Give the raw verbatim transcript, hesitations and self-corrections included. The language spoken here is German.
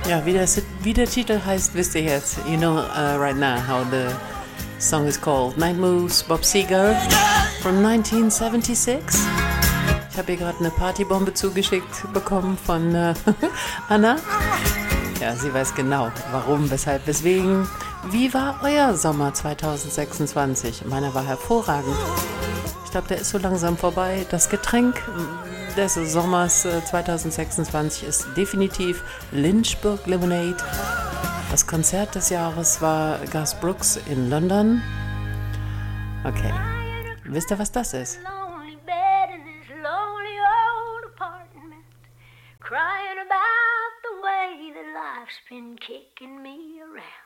Ja, wie der, wie der Titel heißt, wisst ihr jetzt. You know uh, right now how the song is called. Night Moves, Bob Seger from nineteen seventy-six. Ich habe hier gerade eine Partybombe zugeschickt bekommen von äh, Anna. Ja, sie weiß genau, warum, weshalb, weswegen. Wie war euer Sommer zwanzig sechsundzwanzig? Meiner war hervorragend. Ich glaube, der ist so langsam vorbei. Das Getränk des Sommers zwanzig sechsundzwanzig ist definitiv Lynchburg Lemonade. Das Konzert des Jahres war Garth Brooks in London. Okay, wisst ihr, was das ist? Crying about the way that life's been kicking me around.